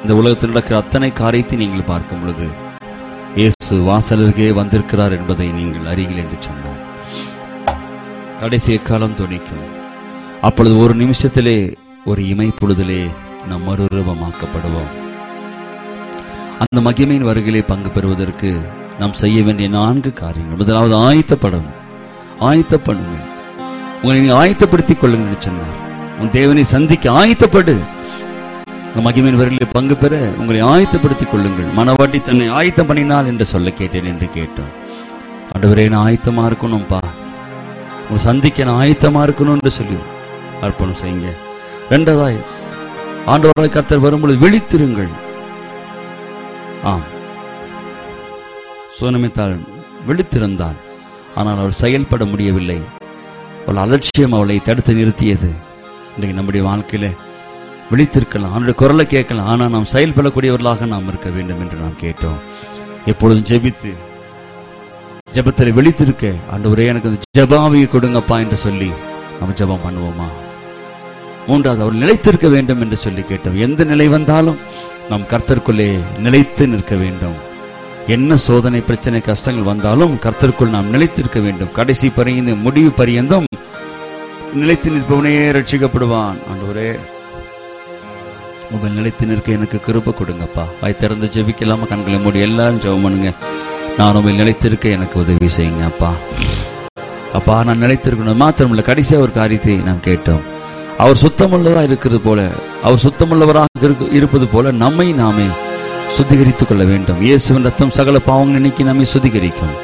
இந்த உலகத்தில் நடக்கிற அத்தனை காரியத்தை நீங்கள் பார்க்கும் பொழுது இயேசு வாசலருகே வந்திருக்கிறார் என்பதை நீங்கள் அறியீர்கள் என்று சொன்னார். கடைசி காலம் துணிக்கும். அப்பொழுது ஒரு நிமிஷத்திலே, ஒரு இமை பொழுதிலே நாம் மறுரூபமாக்கப்படுவோம். அந்த மகிமையின் வருகையிலே பங்கு பெறுவதற்கு நாம் செய்ய வேண்டிய 4 காரியங்கள். முதலாவது, ஆயத்தப்படுங்கள். உங்களை நீங்கள் ஆயத்தப்படுத்திக் கொள்ளுங்கள் சொன்னார். உன் தேவனை சந்திக்க ஆயத்தப்படு. மகிமையின் வருகையிலே பங்கு பெற உங்களை ஆயத்தப்படுத்திக் கொள்ளுங்கள். மனவாட்டி தன்னை ஆயத்தம் பண்ணினாள் என்று சொல்ல கேட்டேன் என்று கேட்டோம். ஆண்டவரே, நான் ஆயத்தமா இருக்கணும்பா, உங்களை சந்திக்க நான் ஆயத்தமா இருக்கணும் என்று சொல்லி அர்ப்பணம் செய்யுங்க. 2வது, ஆண்டவராகிய கர்த்தர் வரும்பொழுது விழித்திருங்கள். ஆம், சோனமித்தாள் விழித்திருந்தாள். ஆனால் அவள் செயல்பட முடியவில்லை. அவள் அலட்சியம் அவளை தடுத்து நிறுத்தியது. இன்றைக்கு நம்முடைய வாழ்க்கையில விழித்திருக்கலாம், அவனுடைய குரலை கேட்கலாம், ஆனால் நாம் செயல்படக்கூடியவர்களாக நாம் இருக்க வேண்டும் என்று நாம் கேட்டோம். எப்பொழுதும் ஜெபித்து ஜெபத்தில் விழித்திருக்க, ஆண்டவரே எனக்கு அந்த ஜெபாவியை கொடுங்கப்பா என்று சொல்லி நம்ம ஜெபம் பண்ணுவோமா? 3வது, அவர் நிலைத்திருக்க வேண்டும் என்று சொல்லி கேட்டோம். எந்த நிலை வந்தாலும் நாம் கர்த்தருக்குள்ளே நிலைத்து நிற்க வேண்டும். என்ன சோதனை, பிரச்சனை, கஷ்டங்கள் வந்தாலும் கர்த்தருக்குள் நாம் நிலைத்திருக்க வேண்டும். கடைசி பரியந்த முடிவு பரியந்தம் நிலைத்து நிற்பவனே ரட்சிக்கப்படுவான். ஆண்டவரே, உங்கள் நிலைத்து நிற்க எனக்கு கிருபை கொடுங்கப்பா. வாய் திறந்து ஜெபிக்கலாமா? கண்களை மூடி எல்லாரும் ஜெபம் பண்ணுங்க. நான் உங்கள் நிலைத்திருக்க எனக்கு உதவி செய்யுங்க அப்பா. அப்பா, நான் நிலைத்திருக்கணும். மாத்திரமில்லை, கடைசியாக ஒரு காரியத்தை நாம் கேட்டோம். அவர் சுத்தமுள்ளதாக இருக்கிறது போல, அவர் சுத்தமுள்ளவராக இருப்பது போல நம்மை நாமே சுத்திகரித்துக் கொள்ள வேண்டும். இயேசுவின் ரத்தம் சகல பாவங்கள் நீக்கி நம்மை சுத்திகரிக்கும்.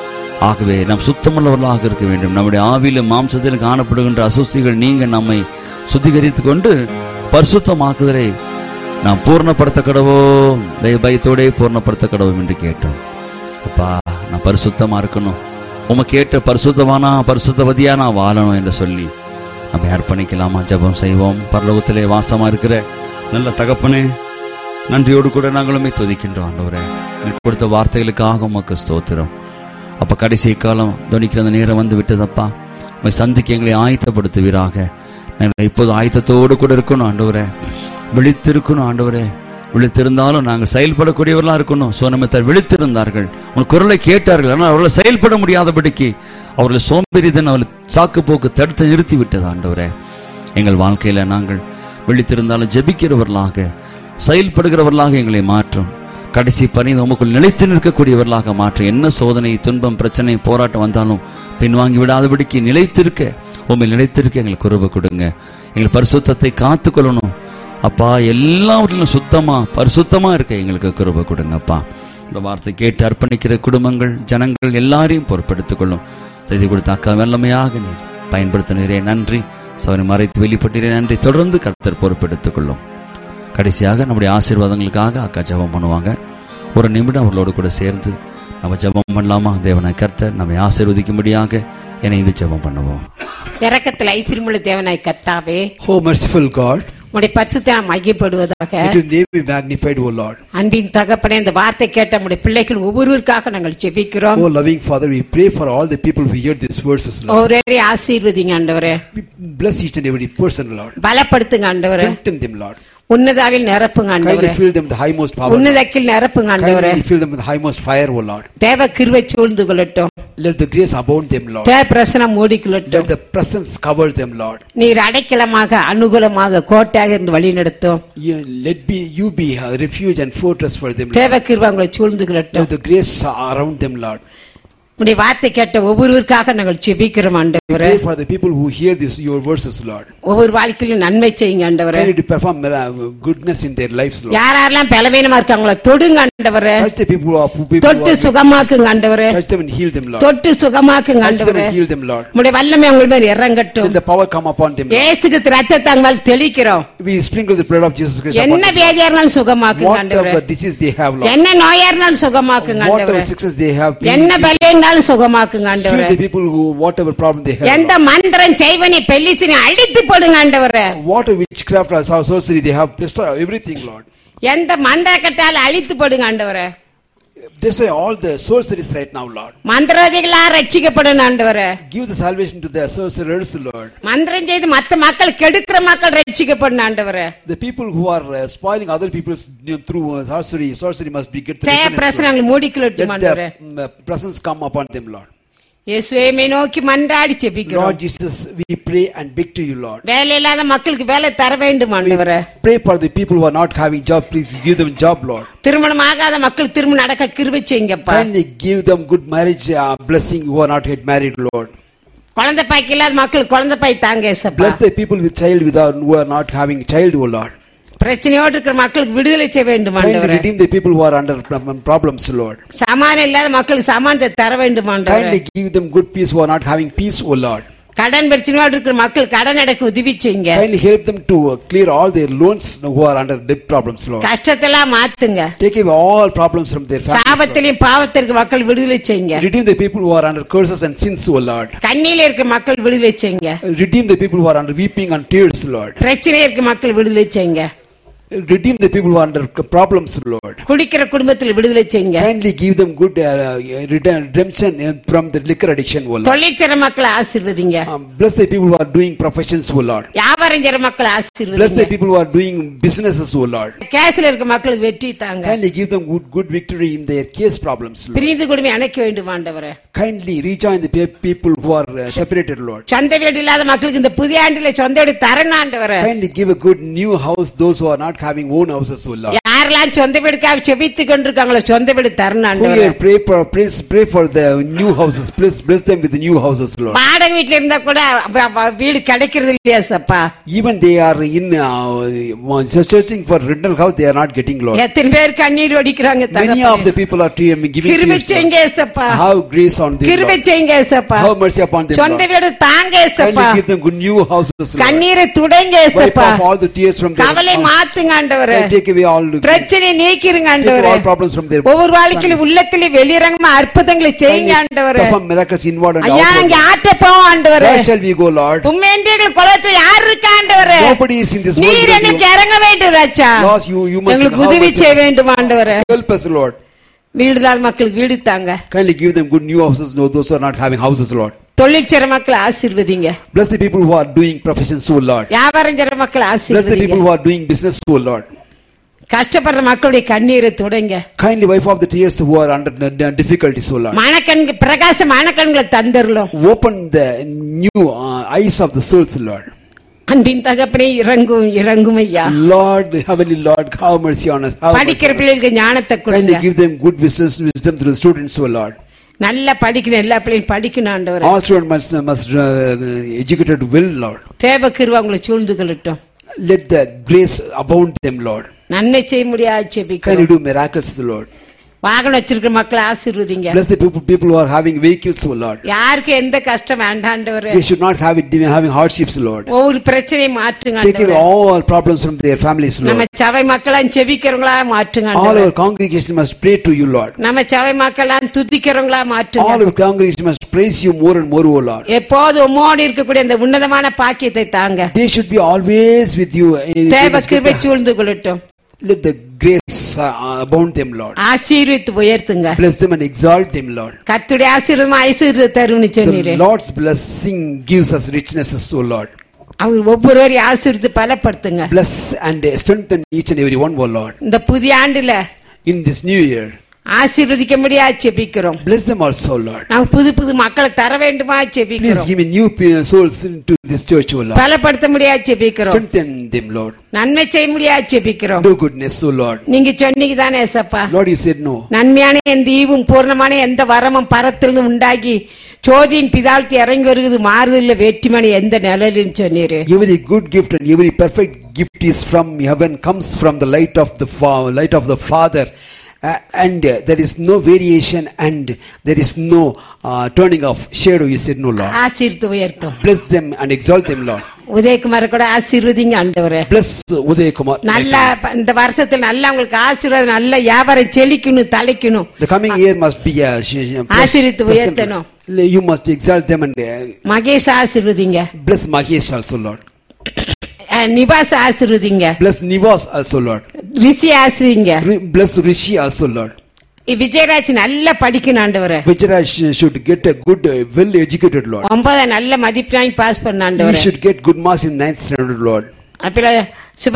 ஆகவே நாம் சுத்தமுள்ளவர்களாக இருக்க வேண்டும். நம்முடைய ஆவியிலும் மாம்சத்தில் காணப்படுகின்ற அசுசிகள் நீங்க நம்மை சுத்திகரித்துக் கொண்டு பரிசுத்தமாக்குதலை நாம் பூர்ணப்படுத்த கடவோம். பயத்தோடே பூர்ணப்படுத்த கடவோம் என்று கேட்டோம். அப்பா, நான் பரிசுத்தமா இருக்கணும், உமக்கு ஏற்ற பரிசுத்தவதியா நான் வாழணும் என்று சொல்லி நம்ம அர்ப்பணிக்கலாமா? ஜெபம் செய்வோம். பரலோகத்திலே வாசமா இருக்கிற நல்ல தகப்பனே, நன்றியோடு கூட நாங்களுமே துதிக்கின்றோம். ஆண்டவரே, எனக்கு கொடுத்த வார்த்தைகளுக்காக உமக்கு ஸ்தோத்திரம். அப்ப கடைசி காலம் துணிக்கிற அந்த நேரம் வந்து விட்டதப்பா. உங்களை சந்திக்க எங்களை ஆயத்தப்படுத்துவீராக. நாங்கள் இப்போது ஆயத்தத்தோடு கூட இருக்கணும் ஆண்டவரே, விழித்திருக்கணும் ஆண்டவரே. விழித்திருந்தாலும் நாங்கள் செயல்படக்கூடியவர்களாக இருக்கணும். சோனமித்தார் விழித்திருந்தார்கள், உன் குரலை கேட்டார்கள், ஆனால் அவர்களை செயல்பட முடியாதபடிக்கு அவர்களை சோம்பேறிதன், அவர்களை சாக்கு போக்கு தடுத்து நிறுத்தி விட்டது. ஆண்டவரே, எங்கள் வாழ்க்கையில நாங்கள் விழித்திருந்தாலும் ஜெபிக்கிறவர்களாக, செயல்படுகிறவர்களாக எங்களை மாற்றும். கடைசி பணிந்து உமக்குள் நிலைத்து நிற்கக்கூடியவர்களாக மாற்றும். என்ன சோதனை, துன்பம், பிரச்சனை, போராட்டம் வந்தாலும் பின்வாங்கி விடாதபடிக்கு நிலைத்திருக்க, உண்மை நிலைத்திருக்க எங்களுக்கு கிருபை கொடுங்க. எங்கள் பரிசுத்தத்தை காத்துக்கொள்ளணும் அப்பா. எல்லாவற்றிலும் சுத்தமா பரிசுத்தமா இருக்க எங்களுக்கு கிருபை கொடுங்க அப்பா. இந்த வார்த்தை கேட்டு அர்ப்பணிக்கிற குடும்பங்கள், ஜனங்கள் எல்லாரையும் பொறுப்பெடுத்துக் கொள்ளும். செய்தி கொடுத்த அக்கா வல்லமையாக நீர் பயன்படுத்தினரே நன்றி. சவனை மறைத்து வெளிப்பட்டீரே நன்றி. தொடர்ந்து கர்த்தர் பொறுப்பெடுத்துக் கொள்ளும். கடைசியாக நம்முடைய ஆசீர்வாதங்களுக்காக அக்கா ஜெபம் பண்ணுவாங்க. ஒரு நிமிடம் அவர்களோடு கூட சேர்ந்து நம்ம ஜெபம் பண்ணலாமா? தேவனை கர்த்தர் நம்மை ஆசீர்வதிக்கும்படியாக இணைந்து ஜெபம் பண்ணுவோம். இரக்கத்தில் ஐஸ்வரியமுள்ள தேவனாய் கர்த்தாவே, Oh merciful God, உம்முடைய பரிசுத்த நாமம் மகிமைப்படுவதாக. let your name be magnified, O Lord. அன்பின் தகப்பனே, இந்த வார்த்தை கேட்ட நம்முடைய பிள்ளைகள் ஒவ்வொருவருக்காக நாங்கள் ஜெபிக்கிறோம். Oh loving Father, we pray for all the people who hear these verses, Lord. ஒவ்வொருவரையும் ஆசீர்வதிங்க ஆண்டவரே. Bless each and every person, Lord. பலப்படுத்துங்க ஆண்டவரே. Strengthen them, Lord. உன்னதாவில் நிரப்புங்க ஆண்டவரே. Kindly fill them with the highmost power. உன்னதக்கில் நிரப்புங்க ஆண்டவரே. Kindly fill them with the highmost fire, O Lord. தேவ கிருபை சூழ்ந்து கொள்ளட்டும். Let the grace abound them, Lord. தேவ பிரசன்னம் மூடிக்கொள்ளட்டும். Let the presence cover them, Lord. நீர் அடைக்கலமாக, அனுகூலமாக, கோட்டையாக இருந்து வழி நடத்தும். Let you be a refuge and fortress for them, Lord. தேவ கிருபை உங்களை சூழ்ந்து கொள்ளட்டும். Let the grace around them, Lord. உடைய வார்த்தை கேட்ட ஒவ்வொருவருக்காக நாங்கள் ஜெபிக்கிறோம் ஆண்டவரே. Pray for the people who hear your verses, Lord. ஒவ்வொரு வாழ்க்கையிலும் நன்மை செய்யுங்க ஆண்டவரே. Kindly perform goodness in their lives, Lord. யாரெல்லாம் பலவீனமா இருக்காங்களோ தொடுங்க ஆண்டவரே. Touch the people தொட்டு சுகமாக்குங்க ஆண்டவரே. touch them and heal them, Lord. தொட்டு சுகமாக்குங்க touch them ஆண்டவரே. and heal them, Lord. உடைய வல்லமை உங்கள் மேல் இறங்கட்டும். Let the power come upon them, Lord. இயேசுக்கு ரத்தத்தை அங்கமால் தெளிக்கிறோம். We sprinkle the blood of Jesus Christ upon என்ன them. வியாதியா இருந்தாலும் சுகமாக்குங்க ஆண்டவரே. Whatever disease they have, Lord. என்ன நோயா இருந்தாலும் சுகமாக்குங்க ஆண்டவரே. Whatever sickness they have, என்ன பலம் இருந்தாலும் சுகமாக்குங்க ஆண்டவரே. heal the people who whatever problem they have. எந்த மந்திரம் செய்வனை பெல்லிசினை அழித்து போடுங்க ஆண்டவரே. What witchcraft or sorcery they have, destroy everything, Lord. எந்த மந்திர கட்டால அழித்து போடுங்க ஆண்டவரே. Destroy all the sorceries right now, Lord. மந்திரவாதிகளா ரட்சிக்கப்படணும் ஆண்டவரே. Give the salvation to the sorcerers, Lord. மந்திரம் செய்து மத்த மக்கள் கெடுக்கிற மக்கள் ரட்சிக்கப்படணும் ஆண்டவரே. The people who are spoiling other people's through sorcery must be get the பிரசனங்களை மூடிக்கொள்ளட்டும் ஆண்டவரே. Let the presence come upon them, Lord. இயேசுவே நோக்கி மன்றாடி ஜெபிக்கிறோம். Lord Jesus, we pray and beg to you, Lord. வேலை இல்லாத மக்களுக்கு வேலை தர வேண்டும் ஆண்டவரே. Pray for the people who are not having job, please give them job, Lord. திருமணம் ஆகாத மக்கள் திருமணம் நடக்க கிருபை செய்யுங்கப்பா. Kindly give them good marriage blessing who are not yet married, Lord. குழந்தை பாய்க்கு இல்லாத மக்கள் குழந்தை பாய் தாங்க ஏசப்பா. Bless the people with child who are not having child, O Lord. பிரச்சனையோடு இருக்கிற மக்களுக்கு விடுதலை செய்ய வேண்டும் ஆண்டவரே. Kindly redeem the people who are under problems, Lord. சமாதானம் இல்லாத மக்களுக்கு சமாதானத்தை தர வேண்டும் ஆண்டவரே. Kindly give them good peace who are not having peace, O Lord. கடன் பிரச்சனையோடு இருக்கிற மக்கள் கடன் அடைக்க உதவி செய்யுங்க. Kindly help them to clear all their loans who are under debt problems, Lord. கஷ்டத்தெல்லாம் மாத்துங்க. Take away all problems from their families. சாபத்திலும் பாவத்திற்கு மக்கள் விடுதலை செய்யுங்க. Redeem the people who are under curses and sins, O Lord. கண்ணீர்ல இருக்கிற மக்கள் விடுதலை செய்யுங்க. Redeem the people who are under weeping and tears, Lord. பிரச்சனை இருக்கிற மக்கள் விடுதலை செய்யுங்க. Redeem the people who are under problems, Lord. குடிக்கிற குடும்பத்தில் விடுதலை செய்யுங்க. Kindly give them good redemption from the liquor addiction, O Lord. தொழிற்சர மக்களை ஆசீர்வதிங்க. Bless the people who are doing professions, O Lord. வியாபாரம் செய்ற மக்களை Bless ஆசீர்வதிங்க. the people who are doing businesses, O Lord. கேஸ்ல இருக்க மக்களுக்கு வெற்றி தாங்க. Kindly give them good victory in their case problems, Lord. பிரிந்து குடும்பம் அணைக்க வேண்டும் ஆண்டவரே. Kindly rejoin the people who are separated, Lord. சொந்த வீடு இல்லாத மக்களுக்கு இந்த புதிய ஆண்டிலே சொந்த வீடு தரணும் ஆண்டவரே. Kindly give a good new house those who are not having own houses, O Lord. யாரெல்லாம் சொந்த வீடுக்காக செபித்து கொண்டிருக்காங்களோ சொந்த வீடு தரணும் ஆண்டவரே. Pray for the new houses. Please bless them with the new houses, Lord. வாடகை வீட்ல இருந்தா கூட வீடு கிடைக்கிறது இல்லையா சப்பா. Even they are in searching for rental house, they are not getting, Lord. எத்தனை பேர் கண்ணீர் வடிக்கிறாங்க Many தகப்பனே. of the people are giving கிருபை tears, செய்யுங்க Lord. ஏசப்பா. Have grace on them, கிருபை Lord. செய்யுங்க ஏசப்பா. Have mercy upon them, சொந்த Lord. வீடு தாங்க ஏசப்பா. Kindly give them good new houses, Lord. கண்ணீரை துடைங்க Wipe ஏசப்பா. off all the tears from their கவலை மாத்துங்க ஆண்டவரே. Take away all பிரச்சனை நீக்கிருங்க ஆண்டவரே. all problems from their ஒவ்வொரு வாழ்க்கையிலும் உள்ளத்திலே வெளிரங்கமா அற்புதங்களை செய்யுங்க ஆண்டவரே. perform miracles inward and ஐயா outward. நாங்க ஆட்ட போவோம் ஆண்டவரே. Where shall we go, Lord? உம்மென்றீர்கள் குலத்தில் யார் இருக்கா ஆண்டவரே? Nobody is in this world. நீர் but எனக்கு you. இறங்க வேண்டும் ராஜா. Lord, you must எங்களுக்கு have உதவி mercy. செய்ய வேண்டும் ஆண்டவரே. Help us, Lord. வீடு இல்லாத மக்களுக்கு வீடு தாங்க. Kindly give them good new houses, those who are not having houses, Lord. தொழில் செய்ற மக்களை ஆசீர்வதிங்க. Bless the people who are doing professions, O Lord. வியாபாரம் செய்ற மக்களை Bless the people ஆசீர்வதிங்க. who are doing business, O Lord. கஷ்டப்படுற மக்களுடைய கண்ணீரை துடைங்க. Kindly wipe off the tears who are under difficulties, O Lord. மனக்கண் பிரகாசமான கண்களை தந்தருளும். Open the new eyes of the souls, Lord. அன்பின் தகப்பனே இறங்கும் இறங்கும் ஐயா. Lord, Heavenly Lord, have mercy on us. Have mercy படிக்கிற on us. பிள்ளைகளுக்கு ஞானத்தை Kindly கொடுங்க. give them good wisdom to the students, O Lord. நல்லா படிக்கணும், எல்லா பிள்ளையும் படிக்கணும் ஆண்டவரே. All students must educated well, Lord. தேவ கிருபை உங்களை சூழ்ந்து கொள்ளட்டும். Let the grace abound them, Lord. நன்மை செய்ய முடியாது Can you ஜெபிக்கிறோம். do miracles, Lord? வாகனம் வச்சிருக்கிற மக்களை ஆசீர்வதிங்க. Bless the people who are having vehicles, O Lord. யாருக்கு எந்த கஷ்டம் வேண்டாண்டவரே. They should not have having hardships, Lord. ஒவ்வொரு பிரச்சனையை மாற்றுங்க Take away ஆண்டவரே. all problems from their families, நம்ம Lord. சபை மக்களா ஜெபிக்கிறவங்களா மாற்றுங்க All ஆண்டவரே. our congregation must pray to you, Lord. நம்ம சபை மக்களா துதிக்கிறவங்களா All மாற்றுங்க. our congregation must praise you more and more, O Lord. எப்போது உம்மோடு இருக்கக்கூடிய அந்த உன்னதமான பாக்கியத்தை தாங்க. They should be always with you. தேவ கிருபை சூழ்ந்து கொள்ளட்டும். Let the grace abound them, Lord. ஆசீர்வித்து உயர்த்துங்க. Bless them and exalt them, Lord. கர்த்தருடைய ஆசீர்வாதம் ஐஸ்வர்யத்தை தரும்னு சொன்னீரே. The Lord's blessing gives us richnesses, O Lord. அவர் ஒவ்வொருவரையும் ஆசீர்வித்து பலப்படுத்துங்க. Bless and strengthen each and every one, O Lord. இந்த புதிய ஆண்டுல In this new year, ஆசீர்வதிக்க முடியாது ஜெபிக்கிறோம். bless them also, Lord. நாங்க புது புது மக்களை தர வேண்டுமா Please ஜெபிக்கிறோம். give me new souls into this church, O Lord. பலப்படுத்த முடியாது ஜெபிக்கிறோம். Strengthen them, Lord. நன்மை செய்ய முடியாது ஜெபிக்கிறோம். Do goodness, O Lord. நீங்க சொன்னீங்க தானே ஏசப்பா. Lord, you said no. நன்மையான எந்த ஈவும் பூர்ணமான எந்த வரமும் பரத்திலிருந்து உண்டாகி ஜோதியின் பிதாழ்த்தி இறங்கி வருகிறது மாறுதல்ல வேற்றுமணி எந்த நிலையிலும் சொன்னீரு. Every good gift and every perfect gift is from heaven, comes from the light of the Father. And there is no variation and there is no turning of shadow, you said no, Lord. ஆசீர்வித்து உயர்த்தும். Bless them and exalt them, Lord. Udhayakumar கூட ஆசீர்வதிங்க ஆண்டவரே. Bless Uday Kumar. நல்ல இந்த வருஷத்துல நல்லா உங்களுக்கு ஆசீர்வாதம், நல்ல வியாபாரம் செழிக்கணும், தலைக்கணும். The coming year must be ஆசீர்வித்து உயர்த்தணும். You must exalt them and Mahesh ஆசீர்வதிங்க. bless Mahesh also, Lord. Nivas ஆசீர்வதிங்க. Bless Nivas also, Lord. ரிஷி ஆசீர்வதிங்க. Bless Rishi also, Lord. Vijayaraj நல்லா படிக்கணும் ஆண்டவரே. Vijayaraj should get a good, well educated, Lord. 9 நல்ல மதிப்பெண் பாஸ் பண்ண He ஆண்டவரே. should get good marks in 9th standard, Lord. அப்பல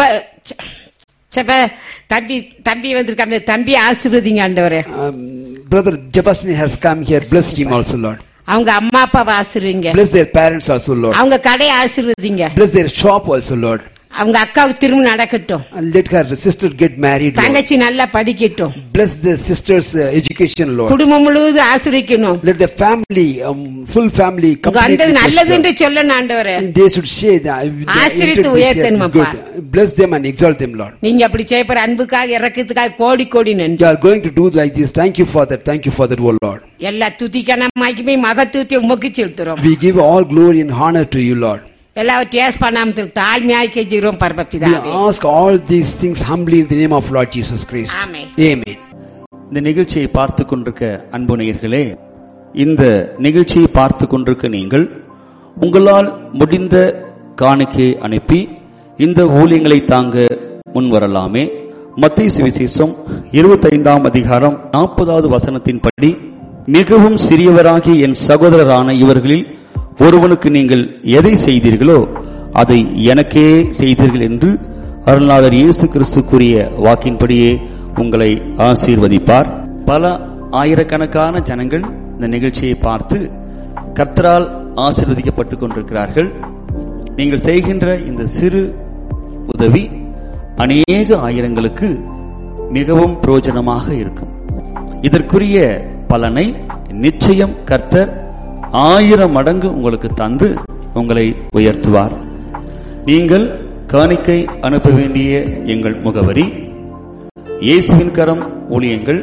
தம்பி வந்திருக்காங்க, தம்பி ஆசீர்வதிங்க ஆண்டவரே. Brother Jabasni has come here. Bless him also, Lord. அவங்க அம்மா அப்பாவை ஆசீர்வதிங்க. Bless their parents also, Lord. அவங்க கடையை ஆசீர்வதிங்க. Bless their shop also, Lord. அவங்க அக்காவுக்கு திருமணம் நடக்கட்டும். And let her sister get married, Lord. தங்கச்சி நல்லா படிக்கட்டும். Bless the sister's education, Lord. குடும்பம் முழுவதும் ஆசீர்வதிக்கணும். Let the family, full family, completely நல்லது என்று சொல்லணும் ஆண்டவரே. They should say that ஆசீர்வதித்து உயர்த்தணும்ப்பா. Bless them and exalt them, Lord. நீங்க அப்படி செய்யற அன்புக்காக இரக்கத்துக்காக கோடி கோடி நன்றி. You are going to do like this. Thank you for that. Thank you for that, oh Lord. எல்லா துதிக்கான மகிமை மகத்துவத்தை உமக்கு செலுத்துறோம். We give all glory and honor to you, Lord. எல்லாவற்றையும் நாமத்தில் தாழ்மையாய் கெஞ்சுகிறோம் பரமபிதாவே. We ask all these things humbly in the name of Lord Jesus Christ. Amen. Amen. இந்த நிகழ்ச்சியை பார்த்து கொண்டிருக்க அன்பு நேயர்களே, இந்த நிகழ்ச்சியை பார்த்து கொண்டிருக்க நீங்கள் உங்களால் முடிந்த காணிக்கை அனுப்பி இந்த ஊழியங்களை தாங்க முன்வரலாமே. மத்தேயு சுவிசேஷம் 25ஆம் அதிகாரம் 40வது வசனத்தின்படி, மிகவும் சிறியவராகிய என் சகோதரரான இவர்களில் ஒருவனுக்கு நீங்கள் எதை செய்தீர்களோ அதை எனக்கே செய்தீர்கள் என்று அருள்நாதர் இயேசு கிறிஸ்து கூறிய வாக்கின்படியே உங்களை ஆசீர்வதிப்பார். பல ஆயிரக்கணக்கான ஜனங்கள் இந்த நிகழ்ச்சியை பார்த்து கர்த்தரால் ஆசீர்வதிக்கப்பட்டுக் கொண்டிருக்கிறார்கள். நீங்கள் செய்கின்ற இந்த சிறு உதவி அநேக ஆயிரங்களுக்கு மிகவும் பிரயோஜனமாக இருக்கும். இதற்குரிய பலனை நிச்சயம் கர்த்தர் 1000 மடங்கு உங்களுக்கு தந்து உங்களை உயர்த்துவார். நீங்கள் காணிக்கை அனுப்ப வேண்டிய எங்கள் முகவரி: இயேசுவின் கரம் ஊழியங்கள்,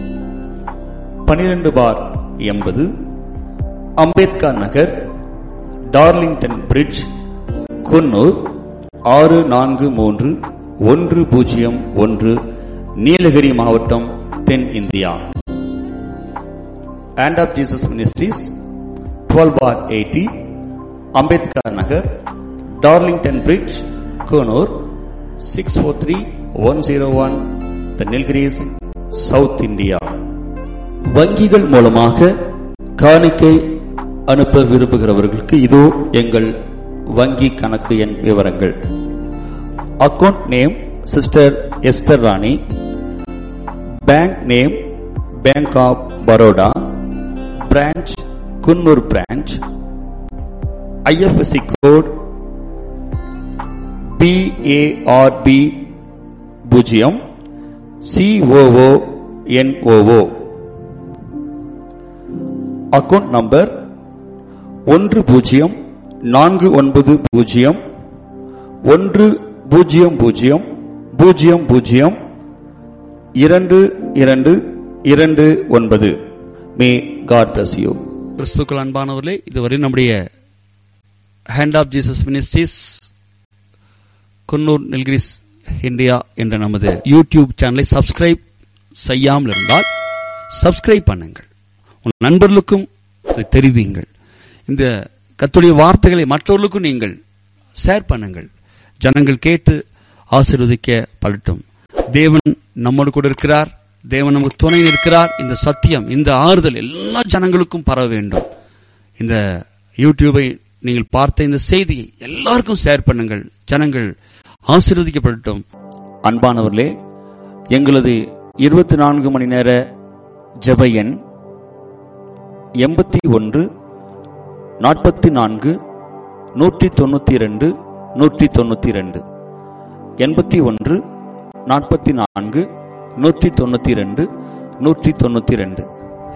12/80 அம்பேத்கர் நகர், டார்லிங்டன் பிரிட்ஜ், குன்னூர் 643101, நீலகிரி மாவட்டம், தென் India. Hand of Jesus Ministries, 12/80 Ambedkar Nagar, Darlington bridge, Coonoor 643101, The Nilgiris, South India. வங்கிகள் மூலமாக காணிக்கை அனுப்ப விரும்புகிறவர்களுக்கு இதோ எங்கள் வங்கி கணக்கு எண் விவரங்கள். Account name sister Esther Rani, bank name bank of Baroda, branch Coonoor branch, IFSC code BARB 0 COONOO. Account number 104910002229. May God bless you. கிறிஸ்துக்கள் அன்பானவர்களே, இதுவரை நம்முடைய hand of Jesus ministries Coonoor Nilgiris India என்ற நமது யூடியூப் சேனலை சப்ஸ்கிரைப் செய்யாமல் இருந்தால் சப்ஸ்கிரைப் பண்ணுங்கள். உங்கள் நண்பர்களுக்கும் அதை தெரிவியுங்கள். இந்த கர்த்தருடைய வார்த்தைகளை மற்றவர்களுக்கும் நீங்கள் ஷேர் பண்ணுங்கள். ஜனங்கள் கேட்டு ஆசீர்வதிக்க படட்டும். தேவன் நம்மோடு கூட இருக்கிறார். தேவன் நமக்கு துணை இருக்கிறார். இந்த சத்தியம், இந்த ஆறுதல் எல்லா ஜனங்களுக்கும் பரவ வேண்டும். இந்த யூடியூபை நீங்கள் பார்த்த இந்த செய்தியை எல்லாருக்கும் ஷேர் பண்ணுங்கள். ஜனங்கள் ஆசீர்வதிக்கப்படட்டும். அன்பானவர்களே, எங்களது 24 மணி நேர ஜெப எண் 81 44 192 192 81 44 192 192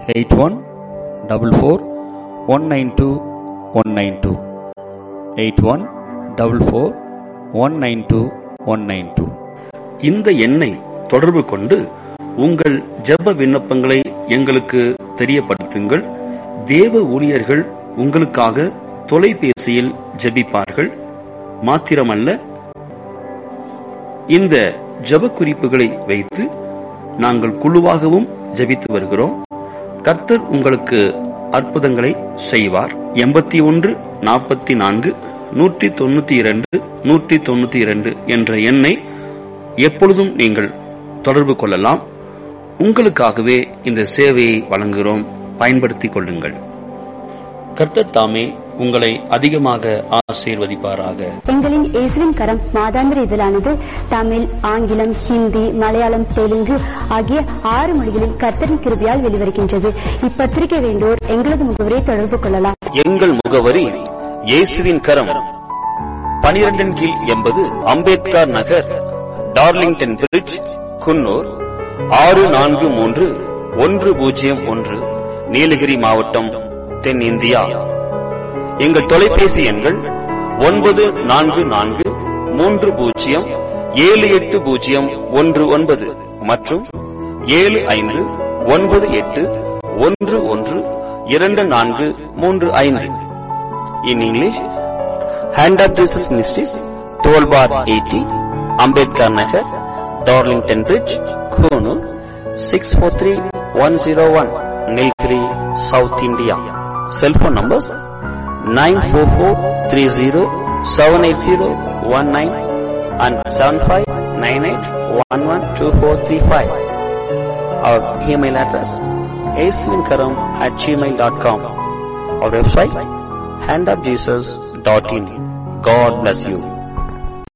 8144192192 8144192192. இந்த எண்ணை தொடர்பு கொண்டு உங்கள் ஜெப விண்ணப்பங்களை எங்களுக்கு தெரியப்படுத்துங்கள். தேவ ஊழியர்கள் உங்களுக்காக தொலைபேசியில் ஜெபிப்பார்கள். மாத்திரமல்ல, இந்த ஜெப குறிப்புகளை வைத்து நாங்கள் குழுவாகவும் ஜெபித்து வருகிறோம். கர்த்தர் உங்களுக்கு அற்புதங்களை செய்வார். 81 44 192 192 என்ற எண்ணை எப்பொழுதும் நீங்கள் தொடர்பு கொள்ளலாம். உங்களுக்காகவே இந்த சேவையை வழங்குகிறோம். பயன்படுத்திக் கொள்ளுங்கள். கர்த்தர் தாமே உங்களை அதிகமாக ஆசீர்வதிப்பாராக. எங்களின் இயேசுவின் கரம் மாதாந்திர இதழானது தமிழ், ஆங்கிலம், ஹிந்தி, மலையாளம், தெலுங்கு ஆகிய 6 மொழிகளில் கர்த்தரின் கிருபையால் வெளிவருகின்றது. இப்பத்திரிகை வேண்டோர் எங்களது முகவரியை தொடர்பு கொள்ளலாம். எங்கள் முகவரி இயேசுவின் கரம், 12 கீழ் 80 அம்பேத்கர் நகர், டார்லிங்டன் பிரிட்ஜ், குன்னூர் 643101, நீலகிரி மாவட்டம், தென்னிந்தியா. எங்கள் தொலைபேசி எண்கள் 9443078019 மற்றும் 7598112435. In English, Hand of Jesus Ministries, 12 bar 80, Ambedkar Nagar, Darlington Bridge, Konoor, 643101, Nilgiri, South India. Cell phone numbers 944307801 and 7598112435. Our email address aswinkaram@gmail.com. Our website handofjesus.in. God bless you.